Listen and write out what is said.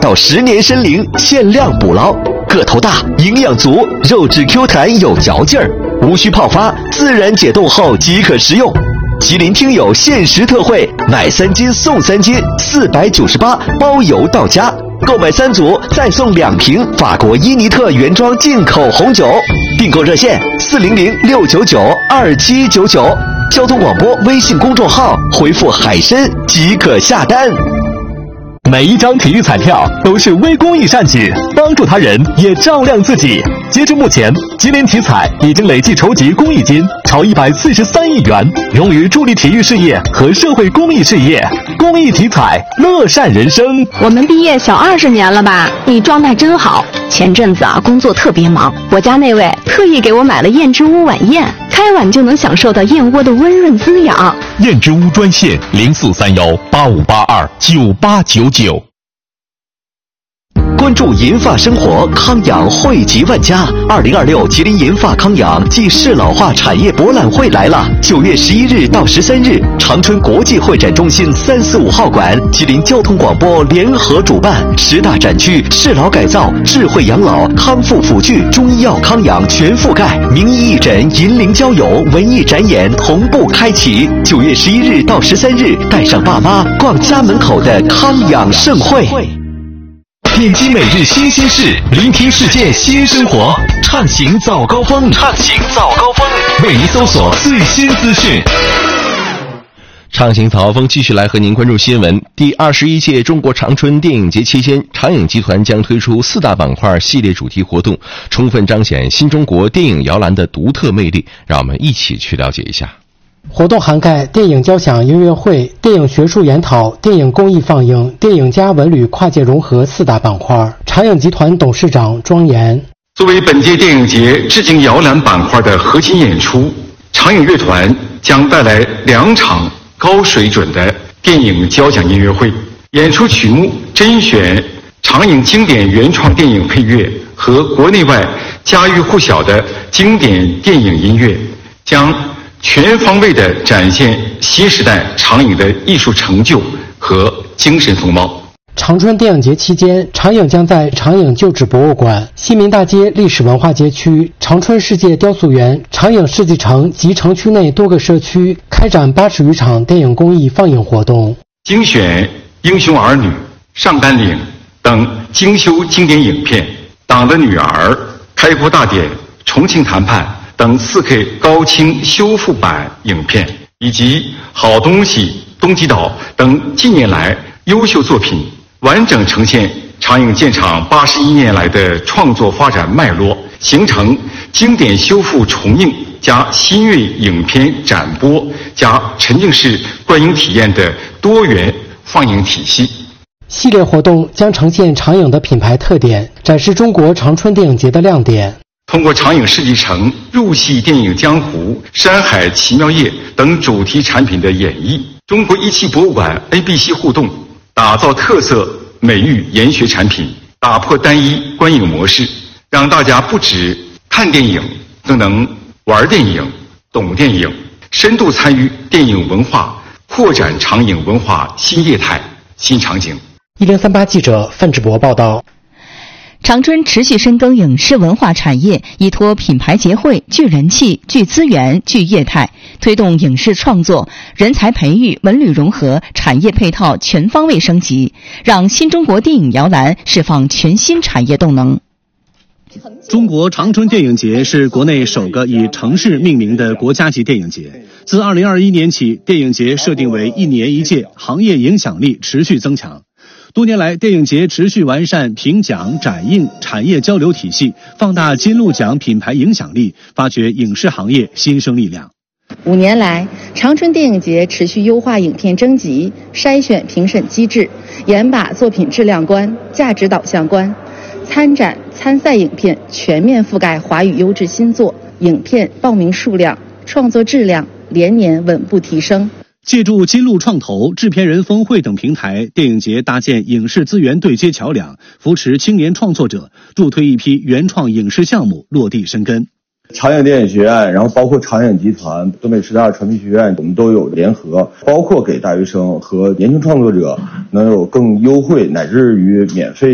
到10年参龄，限量捕捞，个头大，营养足，肉质 Q 弹有嚼劲儿，无需泡发，自然解冻后即可食用。吉林听友限时特惠，买3斤送3斤，498包邮到家。购买3组再送2瓶法国伊尼特原装进口红酒。订购热线400-699-2799，交通广播微信公众号回复海参即可下单。 每一张体育彩票都是微公益善举，帮助他人也照亮自己。截至目前，吉林体彩已经累计筹集公益金超143亿元，用于助力体育事业和社会公益事业。公益体彩，乐善人生。 我们毕业小20年了吧？你状态真好。前阵子工作特别忙，我家那位特意给我买了燕之屋晚宴，开碗就能享受到燕窝的温润滋养。 燕之屋专线043185829899。 关注银发生活，康养惠及万家。2026吉林银发康养暨适老化产业博览会来了！9月11日到13日，长春国际会展中心345号馆，吉林交通广播联合主办，10大展区适老改造、智慧养老、康复辅具、中医药康养全覆盖，名医义诊、银龄交友、文艺展演同步开启。9月11日到13日，带上爸妈逛家门口的康养盛会。点击每日新鲜事，聆听世界新生活，畅行早高峰，为您搜索最新资讯。 畅行早高峰继续来和您关注新闻。第21届中国长春电影节期间，长影集团将推出4大板块系列主题活动，充分彰显新中国电影摇篮的独特魅力。让我们一起去了解一下。 活动涵盖电影交响音乐会、电影学术研讨、电影公益放映、电影加文旅跨界融合4大板块。长影集团董事长庄严： 作为本届电影节致敬摇篮板块的核心演出，长影乐团将带来2场高水准的电影交响音乐会，演出曲目甄选长影经典原创电影配乐和国内外家喻户晓的经典电影音乐，将全方位地展现新时代长影的艺术成就和精神风貌。 长春电影节期间，长影将在长影旧址博物馆、西民大街历史文化街区、长春世界雕塑园、长影世纪城及城区内多个社区开展80余场电影公益放映活动， 精选《英雄儿女》、《上甘岭》等精修经典影片，《党的女儿》、《开国大典》、《重庆谈判》等4K 高清修复版影片，以及《好东西》、《东极岛》等近年来优秀作品，完整呈现长影建厂81年来的创作发展脉络，形成经典修复重映加新锐影片展播加沉浸式观影体验的多元放映体系。 系列活动将呈现长影的品牌特点，展示中国长春电影节的亮点。 通过长影世纪城、入戏电影江湖、山海奇妙夜等主题产品的演绎，中国17博物馆 ABC 互动，打造特色美育研学产品，打破单一观影模式，让大家不只看电影，更能玩电影、懂电影，深度参与电影文化，扩展长影文化新业态、新场景。 1038记者范志博报道。 长春持续深耕影视文化产业，依托品牌结汇、聚人气、聚资源、聚业态，推动影视创作、人才培育、文旅融合、产业配套全方位升级，让新中国电影摇篮释放全新产业动能。 中国长春电影节是国内首个以城市命名的国家级电影节。自2021年起，电影节设定为1年1届，行业影响力持续增强。多年来，电影节持续完善评奖、展映、产业交流体系，放大金鹿奖品牌影响力，发掘影视行业新生力量。 5年来，长春电影节持续优化影片征集、筛选评审机制，严把作品质量关、价值导向关，参展参赛影片全面覆盖华语优质新作，影片报名数量、创作质量连年稳步提升。 借助金鹿创投、制片人峰会等平台，电影节搭建影视资源对接桥梁，扶持青年创作者，助推一批原创影视项目落地生根。 长影电影学院，然后包括长影集团、东北师大传媒学院，我们都有联合，包括给大学生和年轻创作者能有更优惠乃至于免费